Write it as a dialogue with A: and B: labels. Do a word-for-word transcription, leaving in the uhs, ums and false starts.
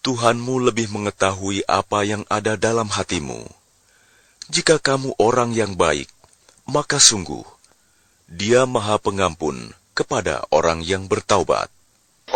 A: Tuhanmu lebih mengetahui apa yang ada dalam hatimu. Jika kamu orang yang baik, maka sungguh, Dia Maha Pengampun kepada orang yang bertaubat.